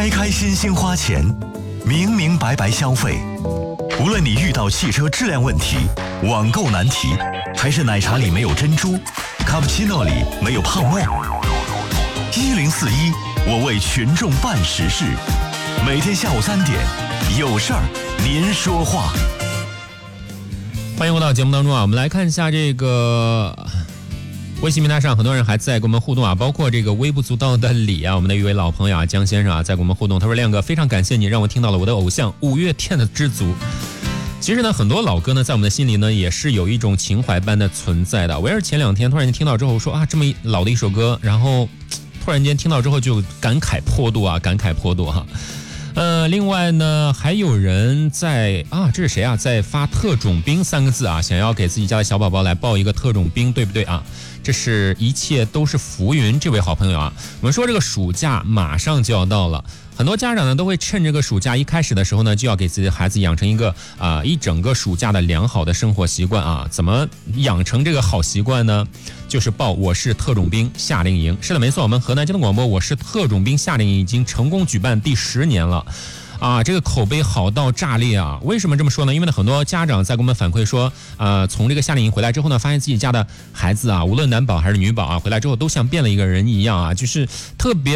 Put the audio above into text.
开开心心花钱，明明白白消费。无论你遇到汽车质量问题、网购难题，还是奶茶里没有珍珠，卡布奇诺里没有泡沫，1041，我为群众办实事。每天下午3点，有事儿您说话。 欢迎回到节目当中啊，我们来看一下这个微信平台上很多人还在跟我们互动啊，包括这个微不足道的李啊，我们的一位老朋友啊，江先生啊，在跟我们互动。他说：“亮哥，非常感谢你让我听到了我的偶像5月天的知足。”其实呢，很多老歌呢，在我们的心里呢，也是有一种情怀般的存在的。我也是前2天突然间听到之后说啊，这么老的一首歌，然后突然间听到之后就感慨颇多啊。另外呢，还有人在这是谁啊？在发特种兵3个字啊，想要给自己家的小宝宝来报一个特种兵，对不对啊？这是一切都是浮云，这位好朋友啊。我们说这个暑假马上就要到了，很多家长呢都会趁这个暑假一开始的时候呢，就要给自己的孩子养成一个一整个暑假的良好的生活习惯啊。怎么养成这个好习惯呢？就是报我是特种兵夏令营。是的，没错，我们河南交通广播我是特种兵夏令营已经成功举办第10年了。这个口碑好到炸裂啊！为什么这么说呢？因为呢，很多家长在给我们反馈说，从这个夏令营回来之后呢，发现自己家的孩子啊，无论男宝还是女宝啊，回来之后都像变了一个人一样啊，就是特别